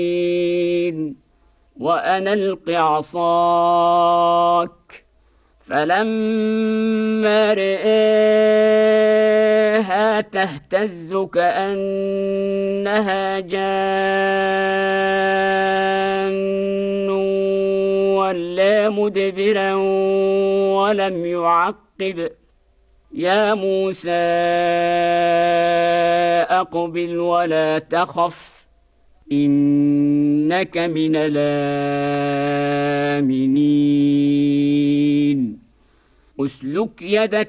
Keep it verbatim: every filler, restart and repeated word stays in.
وأن ألق عصاك فلما رآها تهتز كأنها جان ولا مدبرا ولم يعقب يا موسى أقبل ولا تخف إنك من الآمنين أسلك يدك